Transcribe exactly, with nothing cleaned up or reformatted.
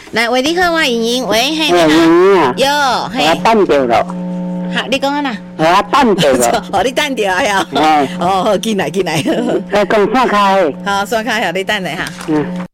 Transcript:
来，喂，你好，我莹莹，喂，嘿， 哎， 你莹啊， 好，哟，嘿， 我等着了， 好，你讲啊呐？ 我等着了， 哦，你等着呀？ 哎， 哦，好，进来进来， 来讲散开， 好，刷开，好，你等下哈。 嗯。